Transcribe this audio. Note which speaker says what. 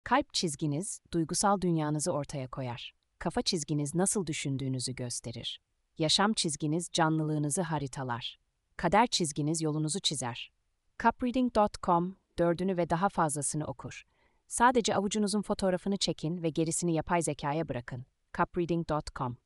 Speaker 1: Kalp çizginiz, duygusal dünyanızı ortaya koyar. Kafa çizginiz nasıl düşündüğünüzü gösterir. Yaşam çizginiz canlılığınızı haritalar. Kader çizginiz yolunuzu çizer. Cupreading.com, 4'ünü ve daha fazlasını okur. Sadece avucunuzun fotoğrafını çekin ve gerisini yapay zekaya bırakın. Cupreading.com